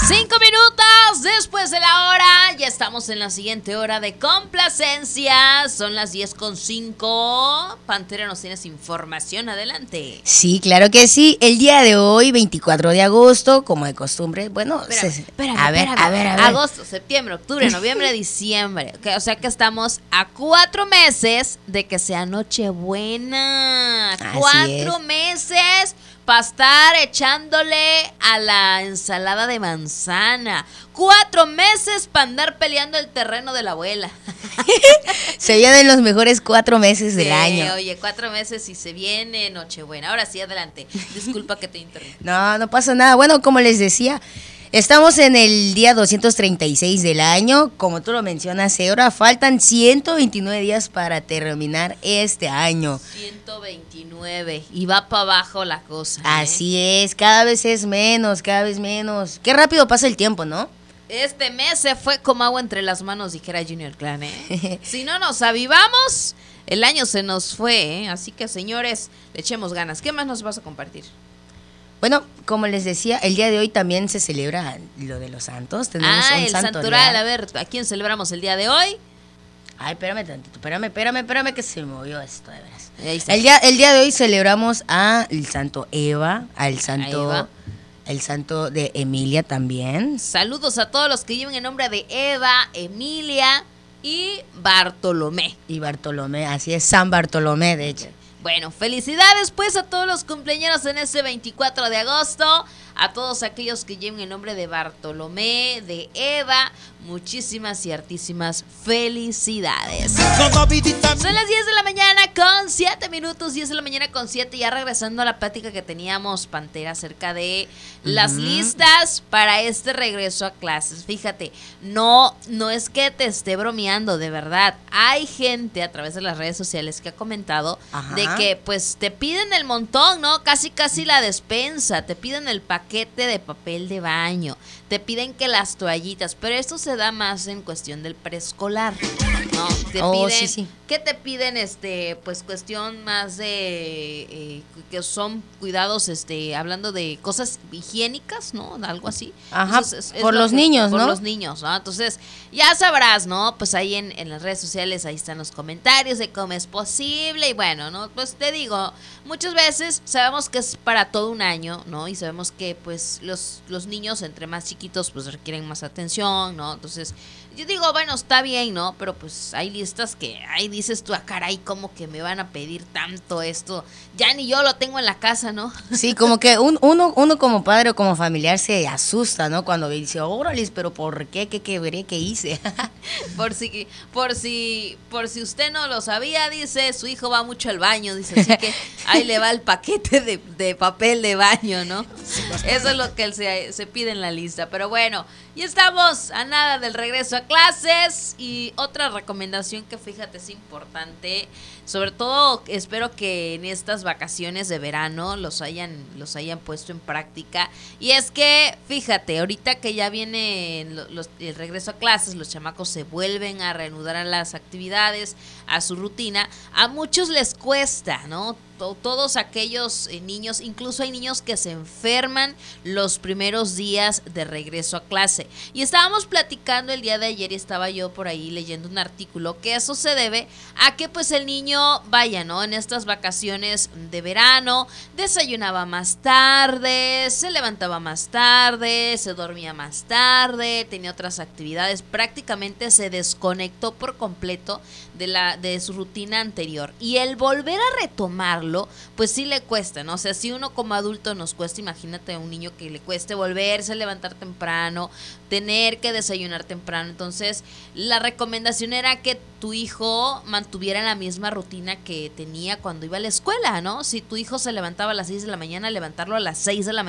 5 minutos después de la hora, ya estamos en la siguiente hora de complacencia. Son las 10:05. Pantera, ¿nos tienes información? Adelante. Sí, claro que sí. El día de hoy, 24 de agosto, como de costumbre, bueno, Espérame, a ver. Agosto, septiembre, octubre, noviembre, diciembre. O sea que estamos a 4 meses de que sea Nochebuena. Así 4 es. meses para estar echándole a la ensalada de manzana. 4 meses para andar peleando el terreno de la abuela. Se vienen los mejores 4 meses del año. Oye, 4 meses y se viene Nochebuena. Ahora sí, adelante. Disculpa que te interrumpa. No pasa nada. Bueno, como les decía, estamos en el día 236 del año. Como tú lo mencionas, ahora faltan 129 días para terminar este año. 129. Y va para abajo la cosa. Así es, cada vez es menos, cada vez menos. Qué rápido pasa el tiempo, ¿no? Este mes se fue como agua entre las manos, dijera Junior Clan, Si no nos avivamos, el año se nos fue, Así que, señores, le echemos ganas. ¿Qué más nos vas a compartir? Bueno, como les decía, el día de hoy también se celebra lo de los santos. Tenemos un el santoral. A ver, ¿a quién celebramos el día de hoy? Ay, espérame tantito, espérame que se me movió esto, de veras. Ahí está. El día de hoy celebramos al santo Eva, al santo... El santo de Emilia también. Saludos a todos los que lleven el nombre de Eva, Emilia y Bartolomé. Y Bartolomé, así es, San Bartolomé, de hecho. Bueno, felicidades pues a todos los cumpleaños en este 24 de agosto. A todos aquellos que lleven el nombre de Bartolomé, de Eva, muchísimas y hartísimas felicidades. Son las 10 de la mañana con 7 minutos, 10 de la mañana con 7, ya regresando a la plática que teníamos, Pantera, acerca de las listas para este regreso a clases. Fíjate, no es que te esté bromeando, de verdad. Hay gente a través de las redes sociales que ha comentado de que pues te piden el montón, ¿no? Casi la despensa, te piden el paquete de papel de baño, te piden que las toallitas, pero esto se da más en cuestión del preescolar, ¿no? Te piden, sí. ¿Qué te piden? Pues cuestión más de que son cuidados, hablando de cosas higiénicas, ¿no? Algo así. Ajá, Entonces, por los niños, ¿no? Por los niños, ¿no? Entonces, ya sabrás, ¿no? Pues ahí en las redes sociales, ahí están los comentarios de cómo es posible, y bueno, ¿no? Pues te digo, muchas veces sabemos que es para todo un año, ¿no? Y sabemos que pues los niños entre más chiquitos pues requieren más atención, ¿no? Entonces yo digo, bueno, está bien, ¿no? Pero pues hay listas que ahí dices tú, caray, ¿cómo que me van a pedir tanto esto? Ya ni yo lo tengo en la casa, ¿no? Sí, como que uno como padre o como familiar se asusta, ¿no? Cuando dice, órale, pero ¿por qué? ¿Qué veré? ¿Qué hice? Por si usted no lo sabía, dice, su hijo va mucho al baño, dice, así que ahí le va el paquete de papel de baño, ¿no? Eso es lo que él se pide en la lista. Pero bueno, ya estamos a nada del regreso a clases. Y otra recomendación que fíjate es importante, sobre todo espero que en estas vacaciones de verano los hayan puesto en práctica. Y es que fíjate, ahorita que ya viene el regreso a clases, los chamacos se vuelven a reanudar a las actividades, a su rutina. A muchos les cuesta, ¿no? Todos aquellos niños, incluso hay niños que se enferman los primeros días de regreso a clase. Y estábamos platicando el día de ayer y estaba yo por ahí leyendo un artículo que eso se debe a que pues el niño vaya, ¿no? En estas vacaciones de verano desayunaba más tarde, se levantaba más tarde, se dormía más tarde, tenía otras actividades, prácticamente se desconectó por completo de su rutina anterior. Y el volver a retomarlo, pues sí le cuesta, ¿no? O sea, si uno como adulto nos cuesta, imagínate a un niño que le cueste volverse a levantar temprano, tener que desayunar temprano. Entonces, la recomendación era que tu hijo mantuviera la misma rutina que tenía cuando iba a la escuela, ¿no? Si tu hijo se levantaba a las 6 de la mañana, levantarlo a las 6 de la mañana.